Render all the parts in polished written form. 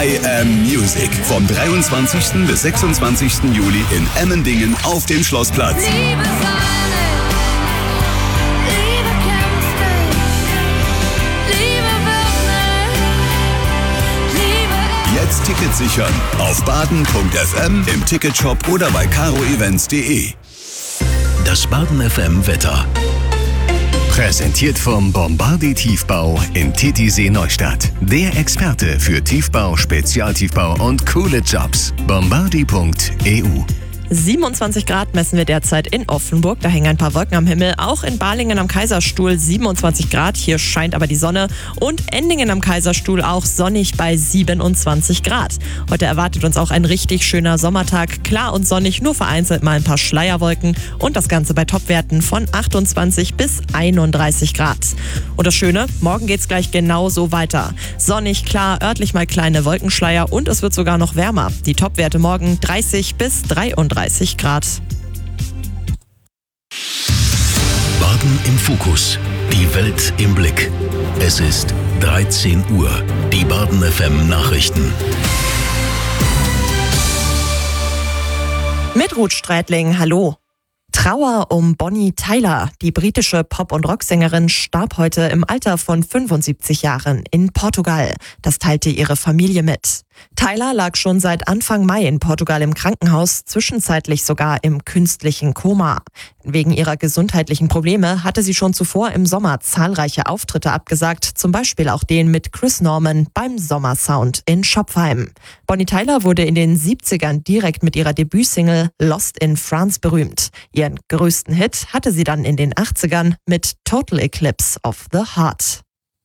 I Am Music. Vom 23. bis 26. Juli in Emmendingen auf dem Schlossplatz. Liebe Sahne, Liebe kämpft nicht, Liebe wird nicht, Liebe. Jetzt Tickets sichern auf baden.fm, im Ticketshop oder bei caroevents.de. Das Baden FM Wetter. Präsentiert vom Bombardi Tiefbau in Titisee Neustadt. Der Experte für Tiefbau, Spezialtiefbau und coole Jobs. Bombardi.eu. 27 Grad messen wir derzeit in Offenburg. Da hängen ein paar Wolken am Himmel. Auch in Balingen am Kaiserstuhl 27 Grad. Hier scheint aber die Sonne. Und Endingen am Kaiserstuhl auch sonnig bei 27 Grad. Heute erwartet uns auch ein richtig schöner Sommertag. Klar und sonnig, nur vereinzelt mal ein paar Schleierwolken. Und das Ganze bei Topwerten von 28 bis 31 Grad. Und das Schöne, morgen geht's gleich genauso weiter. Sonnig, klar, örtlich mal kleine Wolkenschleier und es wird sogar noch wärmer. Die Topwerte morgen 30 bis 33 Grad. Baden im Fokus. Die Welt im Blick. Es ist 13 Uhr. Die Baden FM Nachrichten. Mit Ruth Strätling, hallo. Trauer um Bonnie Tyler. Die britische Pop- und Rocksängerin starb heute im Alter von 75 Jahren in Portugal. Das teilte ihre Familie mit. Tyler lag schon seit Anfang Mai in Portugal im Krankenhaus, zwischenzeitlich sogar im künstlichen Koma. Wegen ihrer gesundheitlichen Probleme hatte sie schon zuvor im Sommer zahlreiche Auftritte abgesagt, zum Beispiel auch den mit Chris Norman beim Sommersound in Schopfheim. Bonnie Tyler wurde in den 70ern direkt mit ihrer Debütsingle Lost in France berühmt. Ihren größten Hit hatte sie dann in den 80ern mit Total Eclipse of the Heart.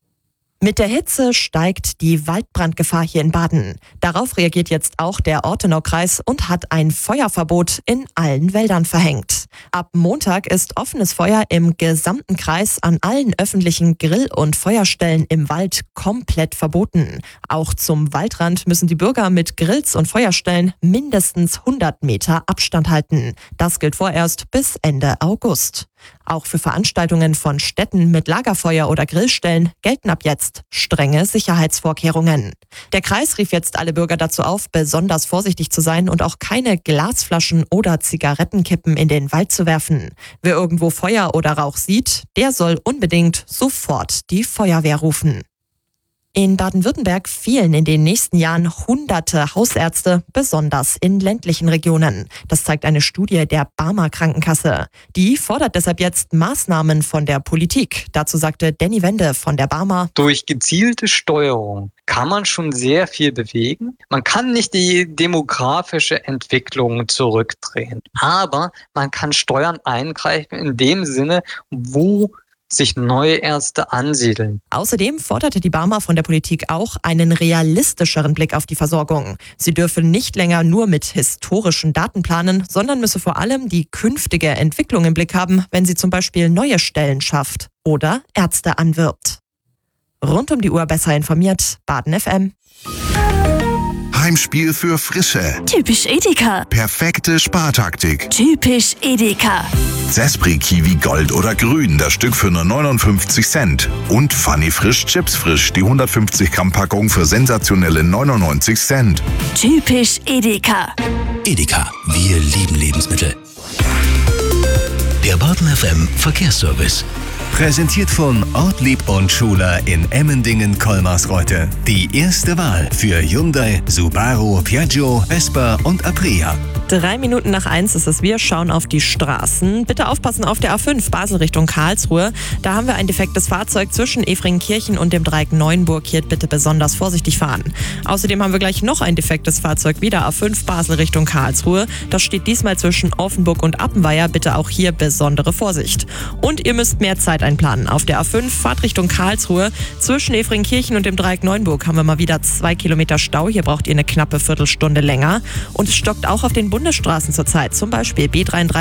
Mit der Hitze steigt die Waldbrandgefahr hier in Baden. Darauf reagiert jetzt auch der Ortenaukreis und hat ein Feuerverbot in allen Wäldern verhängt. Ab Montag ist offenes Feuer im gesamten Kreis an allen öffentlichen Grill- und Feuerstellen im Wald komplett verboten. Auch zum Waldrand müssen die Bürger mit Grills und Feuerstellen mindestens 100 Meter Abstand halten. Das gilt vorerst bis Ende August. Auch für Veranstaltungen von Städten mit Lagerfeuer oder Grillstellen gelten ab jetzt strenge Sicherheitsvorkehrungen. Der Kreis rief jetzt alle Bürger dazu auf, besonders vorsichtig zu sein und auch keine Glasflaschen oder Zigarettenkippen in den Wald zu werfen. Wer irgendwo Feuer oder Rauch sieht, der soll unbedingt sofort die Feuerwehr rufen. In Baden-Württemberg fehlen in den nächsten Jahren hunderte Hausärzte, besonders in ländlichen Regionen. Das zeigt eine Studie der Barmer Krankenkasse. Die fordert deshalb jetzt Maßnahmen von der Politik. Dazu sagte Danny Wende von der Barmer: Durch gezielte Steuerung kann man schon sehr viel bewegen. Man kann nicht die demografische Entwicklung zurückdrehen. Aber man kann Steuern eingreifen in dem Sinne, wo sich neue Ärzte ansiedeln. Außerdem forderte die Barmer von der Politik auch einen realistischeren Blick auf die Versorgung. Sie dürfe nicht länger nur mit historischen Daten planen, sondern müsse vor allem die künftige Entwicklung im Blick haben, wenn sie zum Beispiel neue Stellen schafft oder Ärzte anwirbt. Rund um die Uhr besser informiert, Baden FM. Heimspiel für Frische. Typisch Edeka. Perfekte Spartaktik. Typisch Edeka. Zespri Kiwi Gold oder Grün, das Stück für nur 59 Cent. Und Funny Frisch Chips Frisch, die 150 Gramm Packung für sensationelle 99 Cent. Typisch Edeka. Edeka, wir lieben Lebensmittel. Der Baden FM Verkehrsservice. Präsentiert von Ortlieb und Schuler in Emmendingen-Kolmarsreuth. Die erste Wahl für Hyundai, Subaru, Piaggio, Vespa und Aprilia. 3 Minuten nach 1 ist es. Wir schauen auf die Straßen. Bitte aufpassen auf der A5 Basel Richtung Karlsruhe. Da haben wir ein defektes Fahrzeug zwischen Efringkirchen und dem Dreieck Neuenburg. Hier bitte besonders vorsichtig fahren. Außerdem haben wir gleich noch ein defektes Fahrzeug, wieder A5 Basel Richtung Karlsruhe. Das steht diesmal zwischen Offenburg und Appenweier. Bitte auch hier besondere Vorsicht. Und ihr müsst mehr Zeit einplanen. Auf der A5 Fahrt Richtung Karlsruhe. Zwischen Efringkirchen und dem Dreieck Neuenburg haben wir mal wieder 2 Kilometer Stau. Hier braucht ihr eine knappe Viertelstunde länger. Und es stockt auch auf den Bundesstraßen zurzeit, zum Beispiel B33